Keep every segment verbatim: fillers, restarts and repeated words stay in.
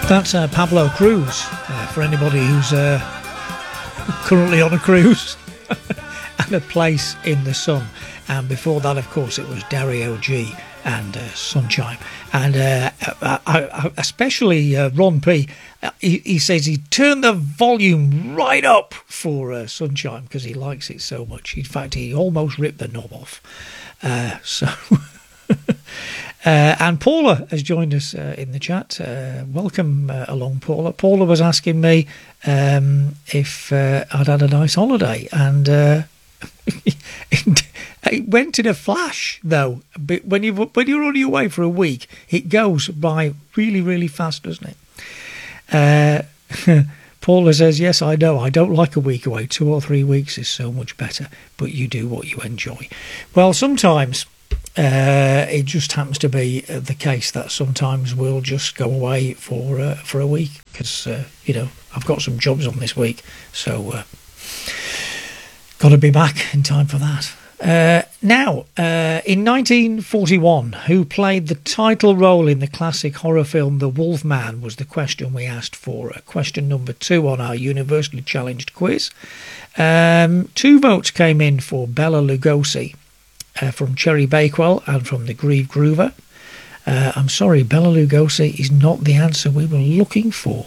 That's uh, Pablo Cruz, uh, for anybody who's uh, currently on a cruise, and A Place in the Sun. And before that, of course, it was Dario G and uh, Sunshine. And uh, I, I, especially uh, Ron P, uh, he, he says he turned the volume right up for uh, Sunshine because he likes it so much. In fact, he almost ripped the knob off. Uh, so... Uh, and Paula has joined us uh, in the chat. Uh, welcome uh, along, Paula. Paula was asking me um, if uh, I'd had a nice holiday, and uh, it, it went in a flash, though. But when you when you're on your way for a week, it goes by really, really fast, doesn't it? Uh, Paula says, "Yes, I know. I don't like a week away. Two or three weeks is so much better. But you do what you enjoy." Well, sometimes. Uh, it just happens to be the case that sometimes we'll just go away for uh, for a week because uh, you know I've got some jobs on this week, so uh, got to be back in time for that. Uh, now, uh, in nineteen forty-one, who played the title role in the classic horror film The Wolf Man was the question we asked for. Uh, question number two on our universally challenged quiz. Um, two votes came in for Bela Lugosi. Uh, from Cherry Bakewell and from the Grieve Groover. Uh, I'm sorry, Bela Lugosi is not the answer we were looking for.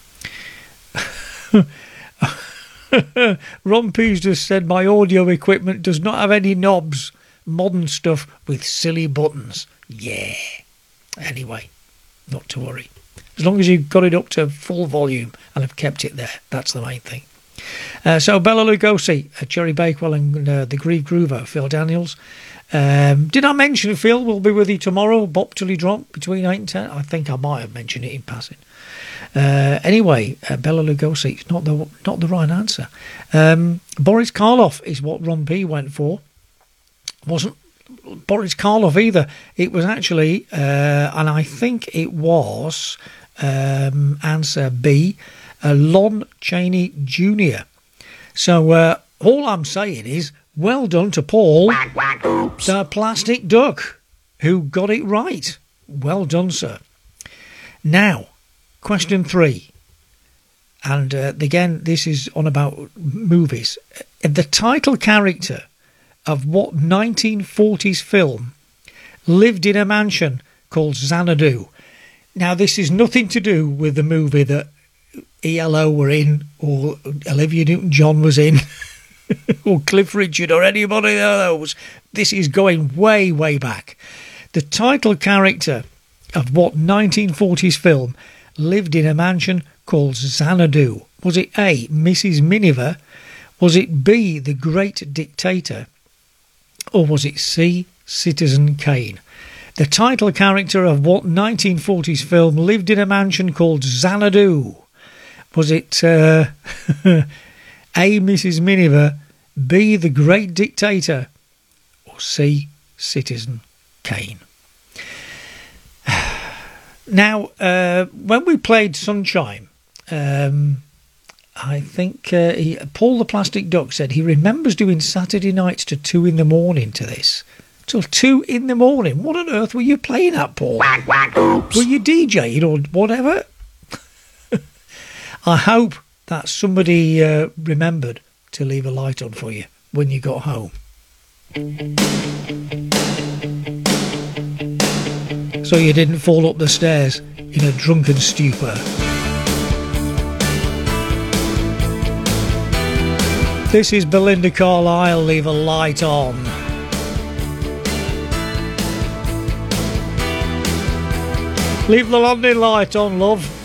Ron Pease just said, my audio equipment does not have any knobs. Modern stuff with silly buttons. Yeah. Anyway, not to worry. As long as you've got it up to full volume and have kept it there, that's the main thing. Uh, so Bela Lugosi, uh, Cherry Bakewell and uh, the Grieve Groover, Phil Daniels. Um, did I mention Phil will be with you tomorrow, Bop Till He Drop, between eight and ten? I think I might have mentioned it in passing. Uh, anyway, uh, Bela Lugosi, it's not the, not the right answer. Um, Boris Karloff is what Ron P went for. Wasn't Boris Karloff either. It was actually, uh, and I think it was um, answer B, Uh, Lon Chaney Junior So uh, all I'm saying is, well done to Paul, Quack, quack, oops. the plastic duck, who got it right. Well done, sir. Now, question three. And uh, again, this is on about movies. The title character of what nineteen forties film lived in a mansion called Xanadu? Now, this is nothing to do with the movie that E L O were in, or Olivia Newton-John was in, or Cliff Richard, or anybody of those. This is going way, way back. The title character of what nineteen forties film lived in a mansion called Xanadu? Was it A, Missus Miniver? Was it B, the Great Dictator? Or was it C, Citizen Kane? The title character of what nineteen forties film lived in a mansion called Xanadu? Was it uh, A, Missus Miniver, B, the Great Dictator, or C, Citizen Kane? Now, uh, when we played Sunshine, um, I think uh, he, Paul the Plastic Duck said he remembers doing Saturday nights to two in the morning to this. Till two in the morning. What on earth were you playing at, Paul? Quack, quack, oops. Were you DJing or whatever? I hope that somebody uh, remembered to leave a light on for you when you got home. So you didn't fall up the stairs in a drunken stupor. This is Belinda Carlisle, Leave a Light On. Leave the London light on, love.